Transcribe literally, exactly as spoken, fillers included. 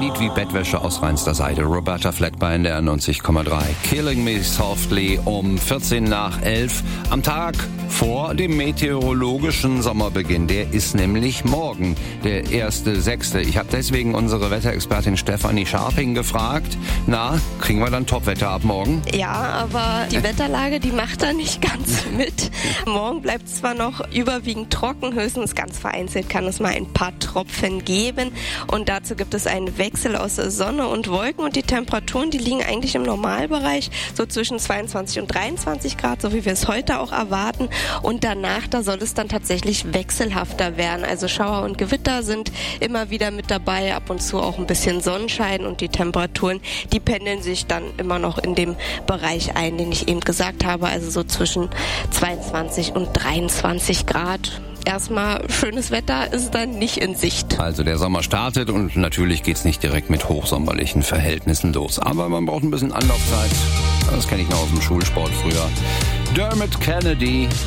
Lied wie Bettwäsche aus reinster Seide. Roberta Flack bei N D R neunzig Komma drei. Killing Me Softly um vierzehn nach elf am Tag vor dem meteorologischen Sommerbeginn. Der ist nämlich morgen, der erste sechste Ich habe deswegen unsere Wetterexpertin Stefanie Scharping gefragt, na, kriegen wir dann Topwetter ab morgen? Ja, aber die Wetterlage, die macht da nicht ganz mit. Morgen bleibt es zwar noch überwiegend trocken, höchstens ganz vereinzelt kann es mal ein paar Tropfen geben. Und dazu gibt es einen Wechsel aus Sonne und Wolken und die Temperaturen, die liegen eigentlich im Normalbereich, so zwischen zweiundzwanzig und dreiundzwanzig Grad, so wie wir es heute auch erwarten. Und danach, da soll es dann tatsächlich wechselhafter werden. Also Schauer und Gewitter sind immer wieder mit dabei, ab und zu auch ein bisschen Sonnenschein und die Temperaturen, die pendeln sich dann immer noch in dem Bereich ein, den ich eben gesagt habe, also so zwischen zweiundzwanzig und dreiundzwanzig Grad. Erstmal schönes Wetter ist dann nicht in Sicht. Also der Sommer startet und natürlich geht's nicht direkt mit hochsommerlichen Verhältnissen los. Aber man braucht ein bisschen Anlaufzeit. Das kenne ich noch aus dem Schulsport früher. Dermot Kennedy.